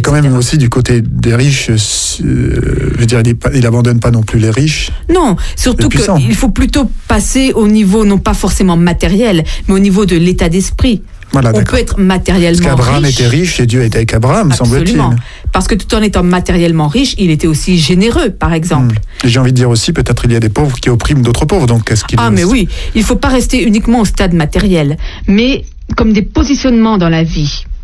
quand même aussi du côté des riches, je veux dire, il abandonne pas non plus les riches. Non, surtout qu'il faut plutôt passer au niveau, non pas forcément matériel, mais au niveau de l'état d'esprit. Voilà, on peut être matériellement riche. Parce qu'Abraham était riche et Dieu était avec Abraham, semble-t-il. Parce que tout en étant matériellement riche, il était aussi généreux, par exemple. Et j'ai envie de dire aussi, peut-être il y a des pauvres qui oppriment d'autres pauvres. Donc mais oui, il ne faut pas rester uniquement au stade matériel, mais comme des positionnements dans la vie.